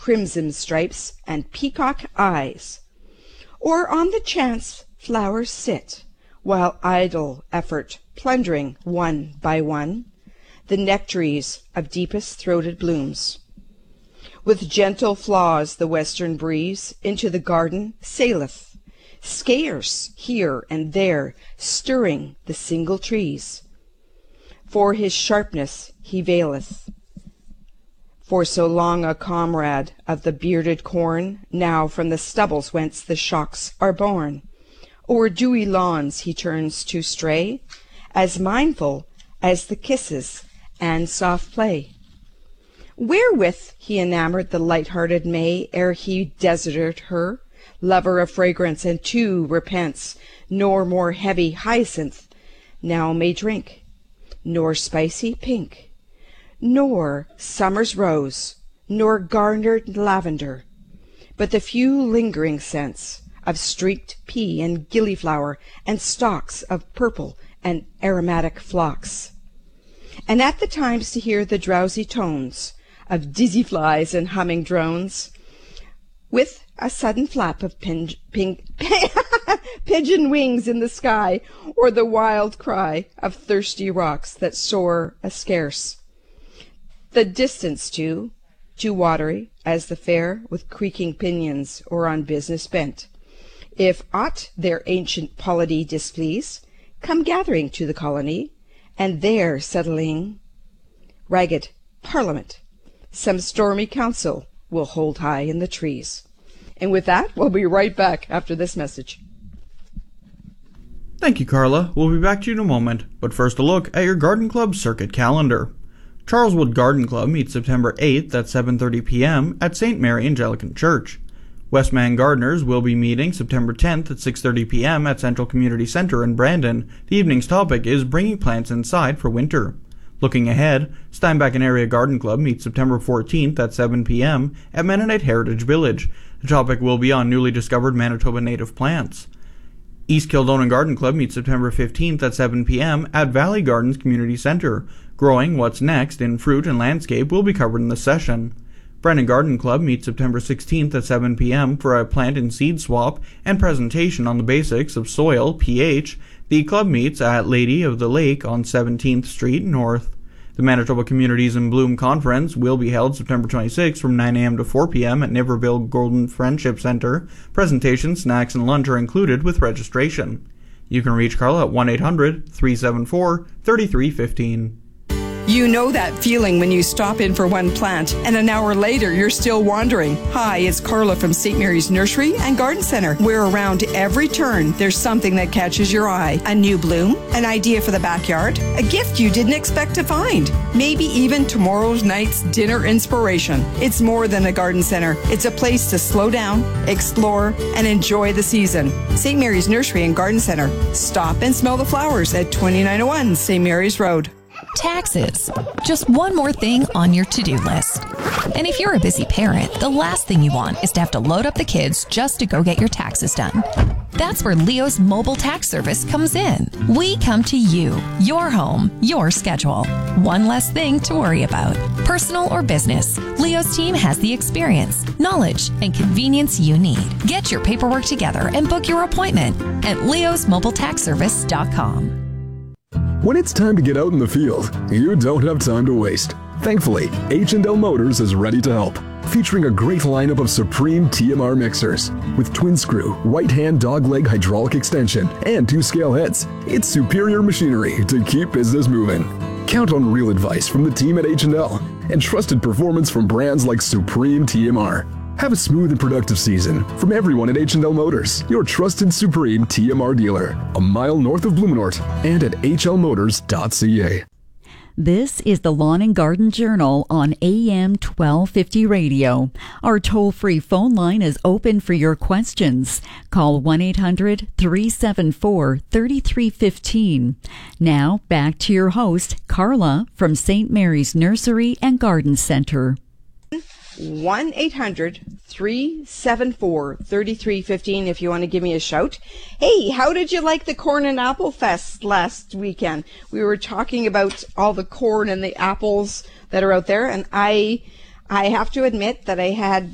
crimson stripes and peacock eyes. Or on the chance flowers sit, while idle effort plundering one by one the nectaries of deepest throated blooms. With gentle flaws the western breeze into the garden saileth, scarce here and there stirring the single trees. For his sharpness he veileth. For so long a comrade of the bearded corn, now from the stubbles whence the shocks are born, o'er dewy lawns he turns to stray, as mindful as the kisses and soft play. Wherewith he enamoured the light-hearted May, ere he deserted her, lover of fragrance, and too repents, nor more heavy hyacinth now may drink, nor spicy pink, nor summer's rose, nor garnered lavender, but the few lingering scents of streaked pea and gillyflower, and stalks of purple and aromatic phlox. And at the times to hear the drowsy tones of dizzy flies and humming drones, with a sudden flap of pigeon wings in the sky, or the wild cry of thirsty rocks that soar ascarce. The distance too watery as the fair with creaking pinions or on business bent. If aught their ancient polity displease, come gathering to the colony, and there settling ragged parliament, some stormy council will hold high in the trees. And with that, we'll be right back after this message. Thank you, Carla. We'll be back to you in a moment, but first a look at your Garden Club circuit calendar. Charleswood Garden Club meets September 8th at 7:30 p.m. at St. Mary Anglican Church. Westman Gardeners will be meeting September 10th at 6:30 p.m. at Central Community Center in Brandon. The evening's topic is Bringing Plants Inside for Winter. Looking ahead, Steinbach and Area Garden Club meets September 14th at 7 p.m. at Mennonite Heritage Village. The topic will be on newly discovered Manitoba native plants. East Kildonan Garden Club meets September 15th at 7 p.m. at Valley Gardens Community Center. Growing What's Next in Fruit and Landscape will be covered in the session. Brandon Garden Club meets September 16th at 7 p.m. for a plant and seed swap and presentation on the basics of soil, pH. The club meets at Lady of the Lake on 17th Street North. The Manitoba Communities in Bloom Conference will be held September 26th from 9 a.m. to 4 p.m. at Niverville Golden Friendship Center. Presentation, snacks, and lunch are included with registration. You can reach Carla at 1-800-374-3315. You know that feeling when you stop in for one plant and an hour later you're still wandering. Hi, it's Carla from St. Mary's Nursery and Garden Center, where around every turn there's something that catches your eye. A new bloom, an idea for the backyard, a gift you didn't expect to find, maybe even tomorrow's night's dinner inspiration. It's more than a garden center. It's a place to slow down, explore, and enjoy the season. St. Mary's Nursery and Garden Center. Stop and smell the flowers at 2901 St. Mary's Road. Taxes. Just one more thing on your to-do list. And if you're a busy parent, the last thing you want is to have to load up the kids just to go get your taxes done. That's where Leo's mobile tax service comes in. We come to you, your home, your schedule. One less thing to worry about. Personal or business, Leo's team has the experience, knowledge, and convenience you need. Get your paperwork together and book your appointment at leosmobiletaxservice.com. When it's time to get out in the field, you don't have time to waste. Thankfully, H&L Motors is ready to help, featuring a great lineup of Supreme TMR mixers with twin screw, right hand dogleg hydraulic extension, and 2-scale heads. It's superior machinery to keep business moving. Count on real advice from the team at H&L and trusted performance from brands like Supreme TMR. Have a smooth and productive season from everyone at H&L Motors, your trusted Supreme TMR dealer, a mile north of Blumenort and at hlmotors.ca. This is the Lawn and Garden Journal on AM 1250 radio. Our toll-free phone line is open for your questions. Call 1-800-374-3315. Now, back to your host, Carla from St. Mary's Nursery and Garden Center. 1-800-374-3315 if you want to give me a shout. Hey, how did you like the Corn and Apple Fest last weekend? We were talking about all the corn and the apples that are out there, and I have to admit that I had